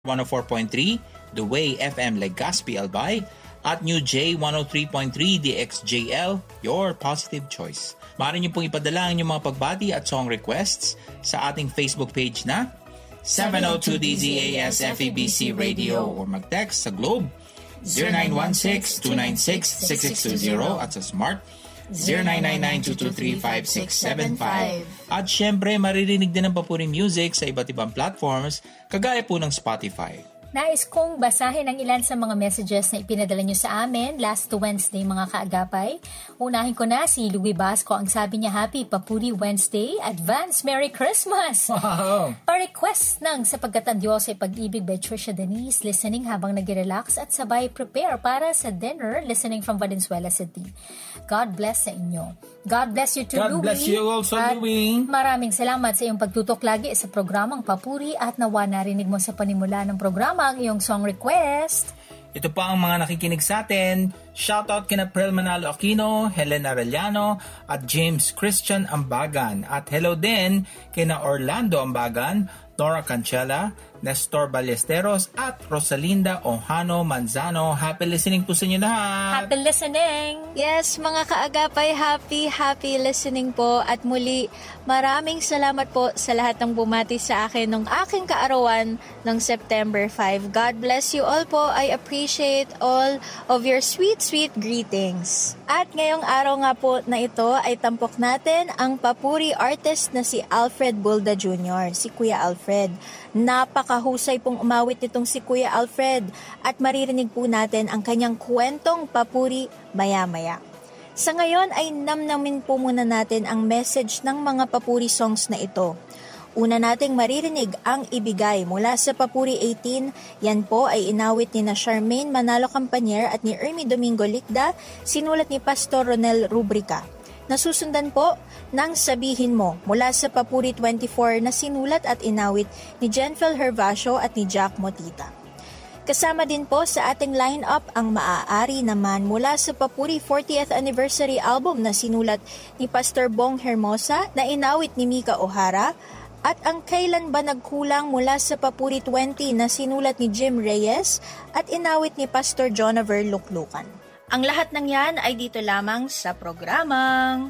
104.3 The Way FM Legazpi Albay at New J 103.3 DXJL, your positive choice. Maaari niyo pong ipadala ang inyong mga pagbati at song requests sa ating Facebook page na 702 DZAS FEBC Radio or mag-text sa Globe 0916-296-6620 at sa Smart 0999-223-5675. At syempre, maririnig din ang Papuri Music sa iba't ibang platforms kagaya po ng Spotify. Nais kong basahin ang ilan sa mga messages na ipinadala nyo sa amin last Wednesday, mga kaagapay. Unahin ko na si Louie Basco. Ang sabi niya, Happy Papuri Wednesday, Advance Merry Christmas! Wow! Pa-request ng Sapagkat ang Diyos ay Pag-ibig by Trisha Denise, listening habang nag-relax at sabay prepare para sa dinner, listening from Valenzuela City. God bless sa inyo. God bless you too, Louie. God bless you also, Louie. Maraming salamat sa iyong pagtutok lagi sa programang Papuri at nawa narinig mo sa panimula ng programa ang iyong song request. Ito pa ang mga nakikinig sa atin. Shoutout kina Prel Manalo Aquino, Helen Arellano, at James Christian Ambagan. At hello din kina Orlando Ambagan, Nora Cancela, Nestor Ballesteros, at Rosalinda Ojano Manzano. Happy listening po sa inyo lahat. Happy listening. Yes, mga kaagapay, happy listening po. At muli, maraming salamat po sa lahat ng bumati sa akin nung aking kaarawan ng September 5. God bless you all po. I appreciate all of your sweet greetings. At ngayong araw nga po na ito ay tampok natin ang papuri artist na si Alfred Bulda Jr., si Kuya Alfred. Napakahusay pong umawit nitong si Kuya Alfred at maririnig po natin ang kanyang kwentong papuri maya-maya. Sa ngayon ay namnamin po muna natin ang message ng mga papuri songs na ito. Una nating maririnig ang Ibigay mula sa Papuri 18. Yan po ay inawit ni na Charmaine Manalo Campanier at ni Ermi Domingo Licda, sinulat ni Pastor Ronel Rubrica. Nasusundan po ng Sabihin Mo mula sa Papuri 24 na sinulat at inawit ni Jenfel Hervasio at ni Jack Motita. Kasama din po sa ating lineup ang Maaari Naman mula sa Papuri 40th Anniversary Album na sinulat ni Pastor Bong Hermosa na inawit ni Mika O'Hara, at ang Kailan Ba Nagkulang mula sa Papuri 20 na sinulat ni Jim Reyes at inawit ni Pastor Jonaver Luklukan. Ang lahat ng yan ay dito lamang sa programang